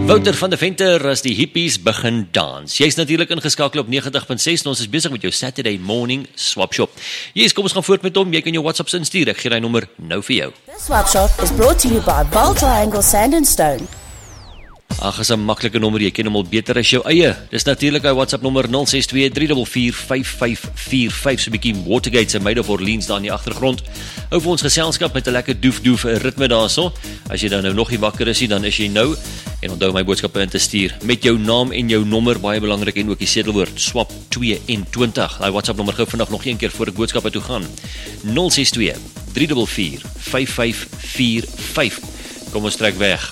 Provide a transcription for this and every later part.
Wouter van der Venter as die hippies begin dans. Jy is natuurlik ingeskakel op 90.6 en ons is besig met jou Saturday Morning Swap Shop. Yes, kom ons gaan voort met hom. Jy kan jou WhatsApp instuur. Ek gee hy nommer nou vir jou. The Swap Shop is brought to you by Val Triangle Sand and Stone. Ag, is 'n maklike nommer, jy ken hom al beter as jou eie. Dis natuurlik hy WhatsApp nommer 062-344-5545, so 'n bietjie Watergate se Maid of Orleans daar in die agtergrond. Hou vir ons geselskap met 'n lekker doef ritme daarso. As jy dan nou nog nie wakker is nie, dan is jy nou. En onthou my boodskappe in te stuur met jou naam en jou nommer, baie belangrik, en ook die sedelwoord swap 22. Hy WhatsApp nommer gou vandag nog een keer voor ek boodskappe toe gaan. 062-344-5545. Kom ons trek weg.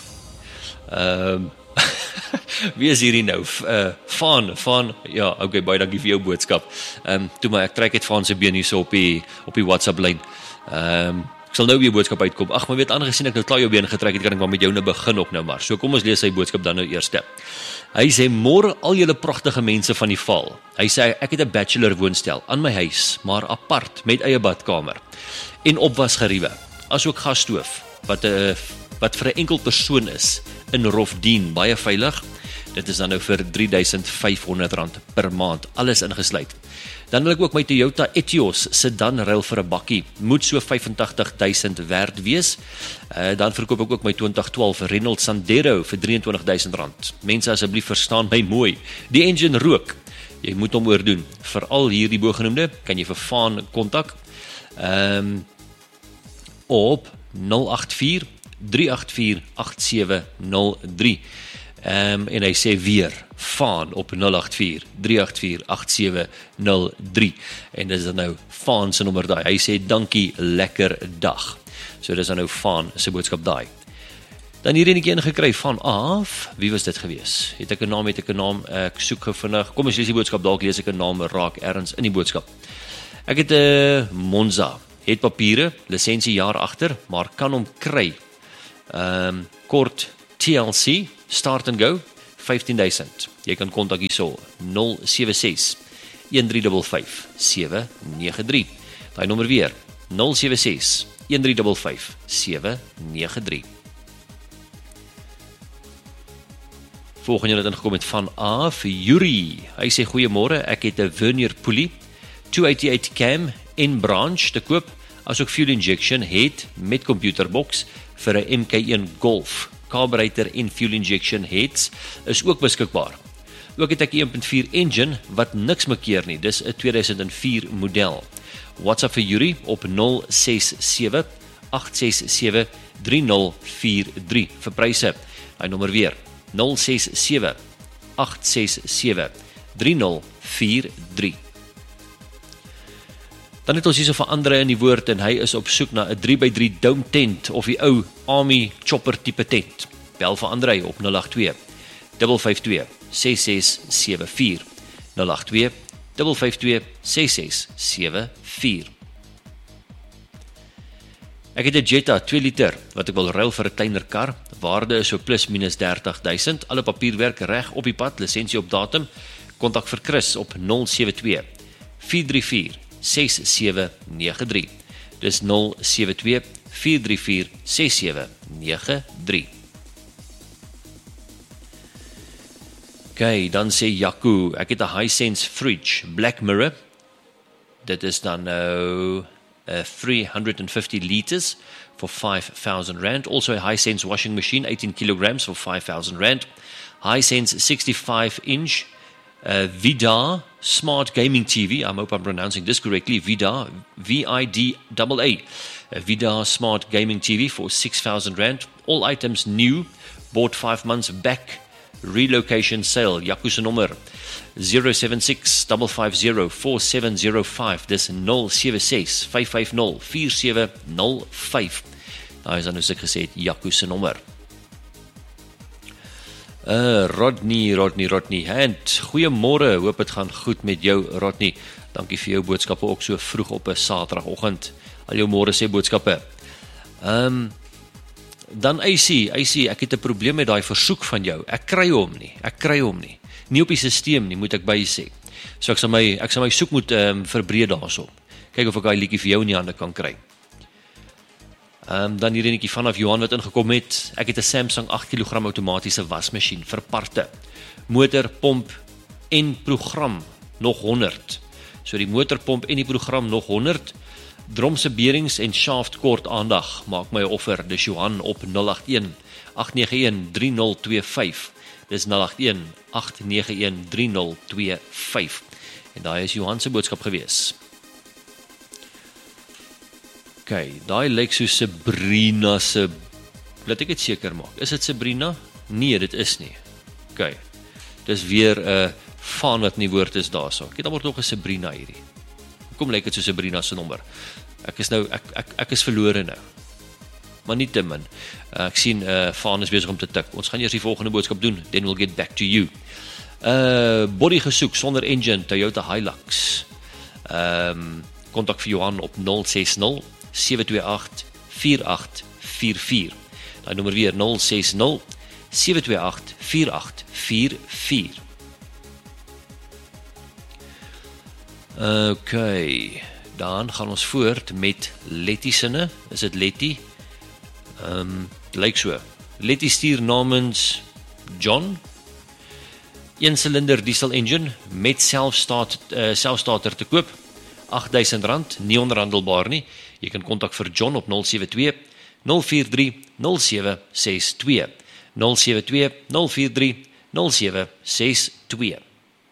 Wie is hierdie nou? Van, ja, okay, baie dankie vir jou boodskap. Toe maar, ek trek het Van se been hier so op die WhatsApp lyn. Ek sal nou weer boodskap uitkom. Ag, maar weet, aangesien ek nou klaar jou been getrek het, kan ek maar met jou nou begin ook nou maar. So kom ons lees sy boodskap dan nou eers. Hy sê, môre al julle pragtige mense van die Val. Hy sê, ek het 'n bachelor woonstel aan my huis, maar apart met eie badkamer en opwasgeriewe, asook gasstoof wat vir 'n enkel persoon is in Rofdien, baie veilig. Dit is dan nou vir R3,500 per maand, alles ingesluit. Dan wil ek ook my Toyota Etios sedan ruil vir 'n bakkie, moet so R85,000 werd wees. Dan verkoop ek ook my 2012 Renault Sandero vir R23,000. Mense, asseblief verstaan my mooi, die engine rook. Jy moet hom oordoen. Veral hierdie bogenoemde, kan jy vir Vaan kontak op 084-384-8703. En hy sê weer, Vaan op 084-384-8703. En dis dan nou Vaan se nommer daai. Hy sê, dankie, lekker dag. So dis dan nou Vaan se boodskap daai. Dan hier enetjie ingekry van af. Wie was dit gewees? Het ek 'n naam, ek soek gou vinnig. Kom ons lees die boodskap, dalk lees ek 'n naam raak ergens in die boodskap. Ek het 'n Monza, het papiere, lisensiejaar agter, maar kan hom kry. Kort TLC, start and go, 15,000. Jy kan kontak hierso 076-1355-793. Daai nommer weer 076-1355-793. Volgende het ingekom met van A vir Yuri. Hy sê goeiemôre, ek het 'n Vernier Pulley 288 cam en branch te koop, asook fuel injection het met computerbox vir 'n MK1 Golf. Carburetor en fuel injection heads is ook beskikbaar. Ook het ek 'n 1.4 engine wat niks makkeer nie. Dis 'n 2004 model. WhatsApp vir Yuri op 067-867-3043 vir pryse. Hy nommer weer 067-867-3043. Dan het ons hier so vir Andre in die woord en hy is op soek na 'n 3x3 dome tent of die ou Army chopper tipe tent. Bel vir Andre op 082-552-6674. 082-552-6674. Ek het 'n Jetta 2 liter wat ek wil ruil vir 'n kleiner kar. Waarde is so plus minus 30,000. Alle papierwerk reg op die pad, lisensie op datum. Kontak vir Chris op 072-434-6793. Dis 072-434-6793. Okay, dan sê Jaco, ek het 'n Hisense fridge, Black Mirror. Dit is dan nou 350 liters for R5,000. Also a Hisense washing machine, 18 kilograms for R5,000. Hisense 65-inch Vidar Smart Gaming TV. I hope I'm pronouncing this correctly. Vidar, V-I-D-A-A. Vidar Smart Gaming TV for R6,000. All items new, bought 5 months back. Relocation sale. Jaco se nommer 076-550-4705. Dis 076-550-4705. Daar is dan soos ek gesê het, Jaco se nommer. Rodney. Hand, goeiemôre. Hoop dit gaan goed met jou, Rodney. Dankie vir jou boodskappe ook so vroeg op 'n Saterdagoggend. Al jou môre sê boodskappe. Dan AC, ek het 'n probleem met daai versoek van jou. Ek kry hom nie. Nie op die stelsel nie, moet ek by sê. So ek sal my soek moet verbreed daarso. Kyk of ek daai liedjie vir jou in die hande kan kry. Dan hier enetjie vanaf Johan wat ingekom het. Ek het 'n Samsung 8 kg outomatiese wasmasjien vir parte. Motor, pomp en program nog 100. So die motorpomp en die program nog 100. Dromse beerings en shaft kort aandag. Maak my offer. Dis Johan op 081-891-3025. Dis 081-891-3025. En daai is Johan se boodskap gewees. OK, daai lyk so Sabrina se. Laat ek dit seker maak. Is dit Sabrina? Nee, dit is nie. OK. Dis weer 'n van wat nie woord is daarso. Ek het amper nog 'n Sabrina hierdie. Hoekom lyk dit so Sabrina se nommer? Ek is verlore nou. Maar nie te min. Ek sien Van is besig om te tik. Ons gaan eers die volgende boodskap doen, then we'll get back to you. Body gesoek sonder engine, Toyota Hilux. Kontak vir Johan op 060-728-4844. Daai nommer weer 060-728-4844. OK, dan gaan ons voort met Letty sinne. Is dit Letty? Lyk so. Letty stuur namens John. 1 silinder diesel engine met selfstarter te koop. R8,000, nie onderhandelbaar nie. Jy kan kontak vir John op 072-043-0762. 072-043-0762.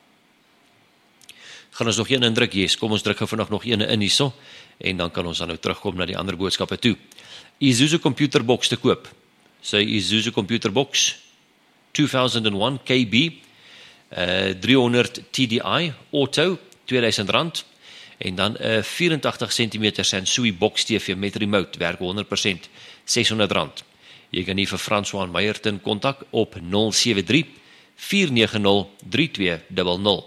Gaan ons nog een indruk, yes, kom ons druk gou vandag nog een in hierso, en dan kan ons dan nou terugkom na die ander boodskappe toe. Isuzu computerbox te koop. Sy Isuzu computerbox 2001 KB 300 TDI Auto R2,000 en dan 'n 84 cm Sansui box TV met remote, werk 100%, R600. Jy kan hier vir François Meyerton kontak op 073-490-3200.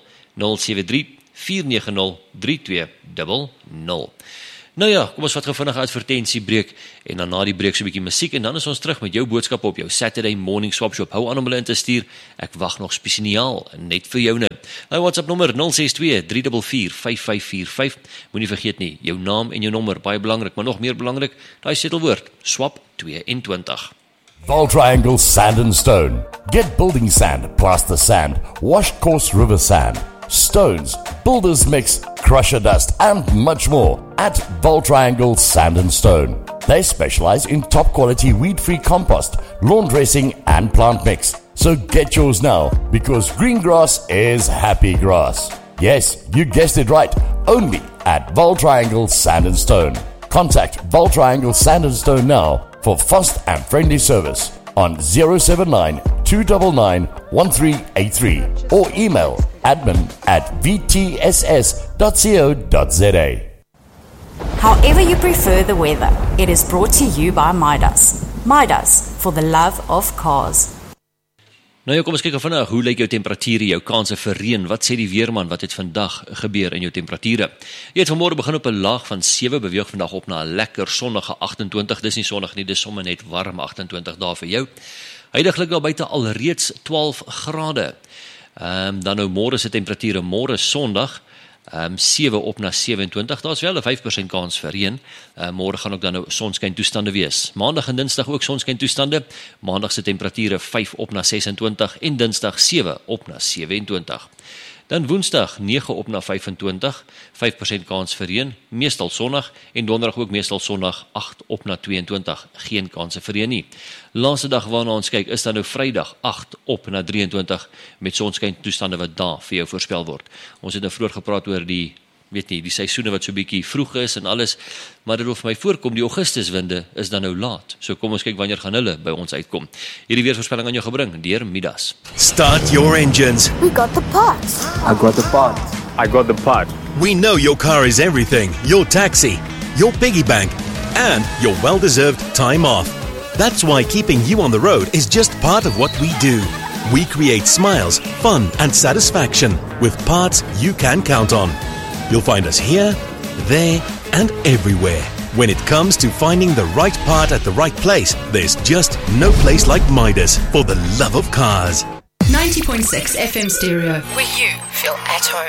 073-490-3200. Nou ja, kom ons vat gou vinnig 'n advertensiebreek en dan na die breek so 'n bietjie musiek en dan is ons terug met jou boodskap op jou Saturday morning swap shop. Hou aan om hulle in te stuur. Ek wag nog spesiaal net vir jou nou. Nou WhatsApp nommer 062-344-5545. Moenie vergeet nie, jou naam en jou nommer, baie belangrik, maar nog meer belangrik, daai sleutelwoord, swap 22. Val Triangle Sand and Stone. Get building sand, plaster sand, washed coarse river sand, stones, builder's mix, crusher dust, and much more at Val Triangle Sand and Stone. They specialize in top quality weed-free compost, lawn dressing, and plant mix. So get yours now, because green grass is happy grass. Yes, you guessed it right. Only at Val Triangle Sand and Stone. Contact Val Triangle Sand and Stone now for fast and friendly service on 079-299-1383 or email admin@vtss.co.za. However you prefer the weather, it is brought to you by Midas. Midas, for the love of cars. Nou ja, kom ons kyk vandag, hoe lyk jou temperature, jou kanse vir reën, wat sê die weerman, wat het vandag gebeur in jou temperature? Jy het vanmôre begin op 'n laag van 7, beweeg vandag op na 'n lekker sonnige 28, dis nie sonnig nie, dis sommer net warm 28 dae vir jou. Huidiglik daar buite alreeds 12 grade. Dan nou môre se temperature, môre Sondag, 7 op na 27, daar is wel 'n 5% kans vir reën. Môre gaan ook dan nou sonskyn toestande wees. Maandag en Dinsdag ook sonskyn toestande. Maandag se temperature 5 op na 26 en Dinsdag 7 op na 27. Dan Woensdag 9 op na 25, 5% kans vir reën, meestal sonnig en Donderdag ook meestal sonnig 8 op na 22, geen kanse vir reën nie. Laaste dag waarna ons kyk is dan nou Vrydag 8 op na 23 met sonskyn toestande wat daar vir jou voorspel word. Ons het nou vroeër gepraat oor die seisoene wat so bietjie vroeg is en alles, maar dit wil vir my voorkom die Augustuswinde is dan nou laat. So kom ons kyk wanneer gaan hulle by ons uitkom. Hierdie weervoorspelling aan jou gebring deur Midas. Start your engines. We got the parts. I got the part. I got the part. We know your car is everything. Your taxi, your piggy bank, and your well-deserved time off. That's why keeping you on the road is just part of what we do. We create smiles, fun, and satisfaction with parts you can count on. You'll find us here, there, and everywhere. When it comes to finding the right part at the right place, there's just no place like Midas for the love of cars. 90.6 FM stereo, Where you feel at home.